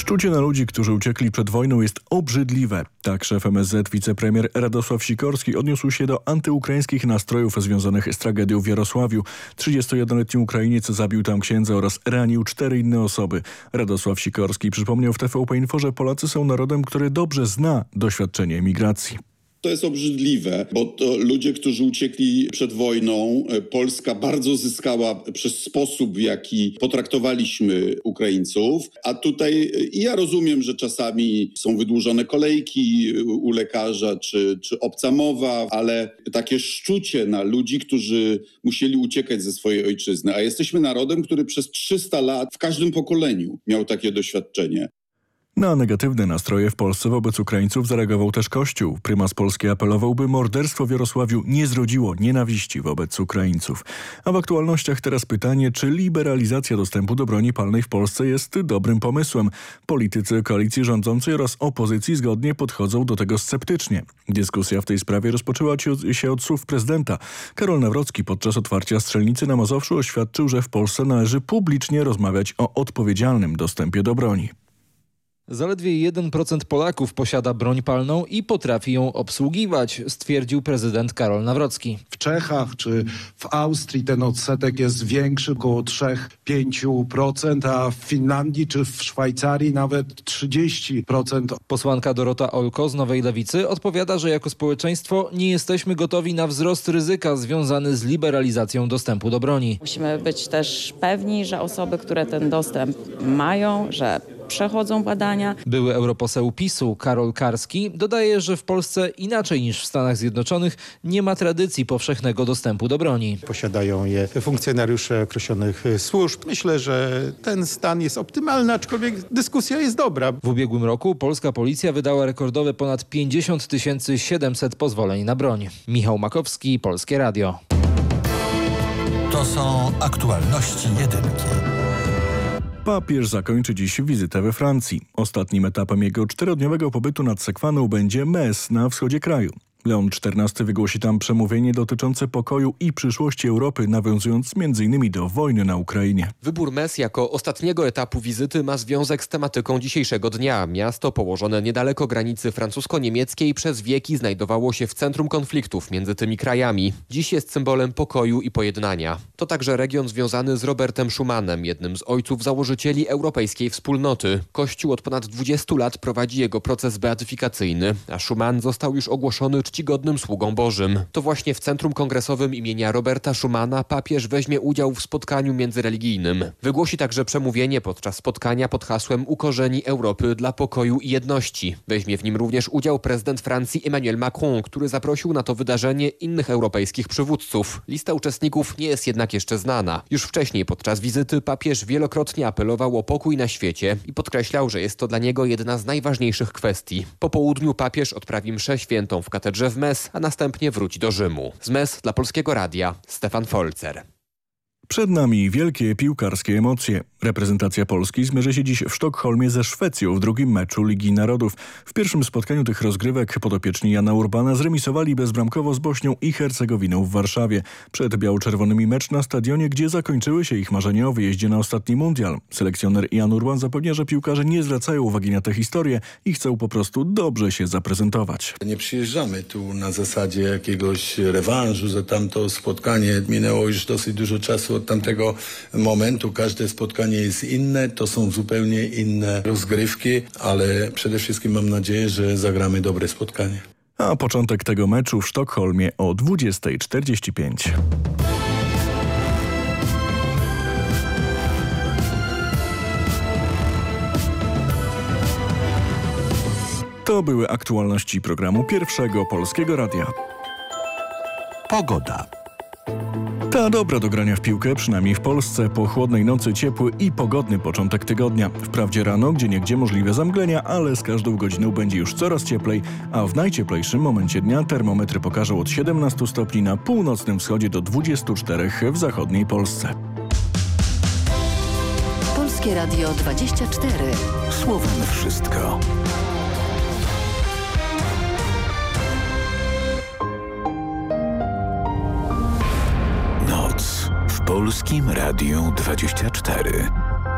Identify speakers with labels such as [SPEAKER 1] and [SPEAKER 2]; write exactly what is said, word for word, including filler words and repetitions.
[SPEAKER 1] Szczucie na ludzi, którzy uciekli przed wojną, jest obrzydliwe. Tak szef M S Z, wicepremier Radosław Sikorski odniósł się do antyukraińskich nastrojów związanych z tragedią w Jarosławiu. trzydziestojednoletni Ukrainiec zabił tam księdza oraz ranił cztery inne osoby. Radosław Sikorski przypomniał w T V P Info, że Polacy są narodem, który dobrze zna doświadczenie emigracji.
[SPEAKER 2] To jest obrzydliwe, bo to ludzie, którzy uciekli przed wojną, Polska bardzo zyskała przez sposób, w jaki potraktowaliśmy Ukraińców, a tutaj ja rozumiem, że czasami są wydłużone kolejki u lekarza, czy, czy obca mowa, ale takie szczucie na ludzi, którzy musieli uciekać ze swojej ojczyzny, a jesteśmy narodem, który przez trzysta lat w każdym pokoleniu miał takie doświadczenie.
[SPEAKER 1] Na negatywne nastroje w Polsce wobec Ukraińców zareagował też Kościół. Prymas Polski apelował, by morderstwo w Jarosławiu nie zrodziło nienawiści wobec Ukraińców. A w aktualnościach teraz pytanie, czy liberalizacja dostępu do broni palnej w Polsce jest dobrym pomysłem. Politycy koalicji rządzącej oraz opozycji zgodnie podchodzą do tego sceptycznie. Dyskusja w tej sprawie rozpoczęła się od słów prezydenta. Karol Nawrocki podczas otwarcia strzelnicy na Mazowszu oświadczył, że w Polsce należy publicznie rozmawiać o odpowiedzialnym dostępie do broni.
[SPEAKER 3] Zaledwie jeden procent Polaków posiada broń palną i potrafi ją obsługiwać, stwierdził prezydent Karol Nawrocki.
[SPEAKER 4] W Czechach czy w Austrii ten odsetek jest większy, około trzy do pięciu procent, a w Finlandii czy w Szwajcarii nawet trzydzieści procent.
[SPEAKER 3] Posłanka Dorota Olko z Nowej Lewicy odpowiada, że jako społeczeństwo nie jesteśmy gotowi na wzrost ryzyka związany z liberalizacją dostępu do broni.
[SPEAKER 5] Musimy być też pewni, że osoby, które ten dostęp mają, że przechodzą badania.
[SPEAKER 3] Były europoseł PiSu Karol Karski dodaje, że w Polsce inaczej niż w Stanach Zjednoczonych nie ma tradycji powszechnego dostępu do broni.
[SPEAKER 6] Posiadają je funkcjonariusze określonych służb. Myślę, że ten stan jest optymalny, aczkolwiek dyskusja jest dobra.
[SPEAKER 3] W ubiegłym roku polska policja wydała rekordowe ponad pięćdziesiąt tysięcy siedemset pozwoleń na broń. Michał Makowski, Polskie Radio.
[SPEAKER 7] To są aktualności jedynki.
[SPEAKER 1] Papież zakończy dziś wizytę we Francji. Ostatnim etapem jego czterodniowego pobytu nad Sekwaną będzie Metz na wschodzie kraju. Leon czternasty wygłosi tam przemówienie dotyczące pokoju i przyszłości Europy, nawiązując między innymi do wojny na Ukrainie.
[SPEAKER 8] Wybór Metz jako ostatniego etapu wizyty ma związek z tematyką dzisiejszego dnia. Miasto położone niedaleko granicy francusko-niemieckiej przez wieki znajdowało się w centrum konfliktów między tymi krajami. Dziś jest symbolem pokoju i pojednania. To także region związany z Robertem Schumanem, jednym z ojców założycieli Europejskiej Wspólnoty. Kościół od ponad dwudziestu lat prowadzi jego proces beatyfikacyjny, a Schuman został już ogłoszony czcigodnym sługą Bożym. To właśnie w Centrum Kongresowym imienia Roberta Schumana papież weźmie udział w spotkaniu międzyreligijnym. Wygłosi także przemówienie podczas spotkania pod hasłem Ukorzeni Europy dla pokoju i jedności. Weźmie w nim również udział prezydent Francji Emmanuel Macron, który zaprosił na to wydarzenie innych europejskich przywódców. Lista uczestników nie jest jednak jeszcze znana. Już wcześniej podczas wizyty papież wielokrotnie apelował o pokój na świecie i podkreślał, że jest to dla niego jedna z najważniejszych kwestii. Po południu papież odprawi mszę świętą w katedrze w Metz, a następnie wróci do Rzymu. Z Metz dla Polskiego Radia Stefan Folzer.
[SPEAKER 1] Przed nami wielkie piłkarskie emocje. Reprezentacja Polski zmierzy się dziś w Sztokholmie ze Szwecją w drugim meczu Ligi Narodów. W pierwszym spotkaniu tych rozgrywek podopieczni Jana Urbana zremisowali bezbramkowo z Bośnią i Hercegowiną w Warszawie. Przed biało-czerwonymi mecz na stadionie, gdzie zakończyły się ich marzenia o wyjeździe na ostatni mundial. Selekcjoner Jan Urban zapewnia, że piłkarze nie zwracają uwagi na tę historię i chcą po prostu dobrze się zaprezentować.
[SPEAKER 9] Nie przyjeżdżamy tu na zasadzie jakiegoś rewanżu za tamto spotkanie. Minęło już dosyć dużo czasu od tamtego momentu. Każde spotkanie jest inne, to są zupełnie inne rozgrywki, ale przede wszystkim mam nadzieję, że zagramy dobre spotkanie.
[SPEAKER 1] A początek tego meczu w Sztokholmie o dwudziesta czterdzieści pięć. To były aktualności programu Pierwszego Polskiego Radia.
[SPEAKER 7] Pogoda.
[SPEAKER 1] Ta dobra do grania w piłkę, przynajmniej w Polsce, po chłodnej nocy ciepły i pogodny początek tygodnia. Wprawdzie rano, gdzieniegdzie możliwe zamglenia, ale z każdą godziną będzie już coraz cieplej, a w najcieplejszym momencie dnia termometry pokażą od siedemnastu stopni na północnym wschodzie do dwudziestu czterech w zachodniej Polsce.
[SPEAKER 10] Polskie Radio dwadzieścia cztery.
[SPEAKER 7] Słowem wszystko. Noc w Polskim Radiu dwadzieścia cztery.